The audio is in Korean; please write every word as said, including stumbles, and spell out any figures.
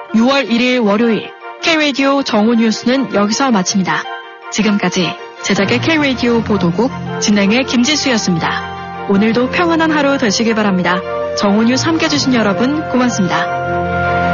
유월 일일 월요일 K-라디오 정오 뉴스는 여기서 마칩니다. 지금까지 제작의 K-라디오 보도국, 진행의 김지수였습니다. 오늘도 평안한 하루 되시길 바랍니다. 정오 뉴스 함께해 주신 여러분 고맙습니다.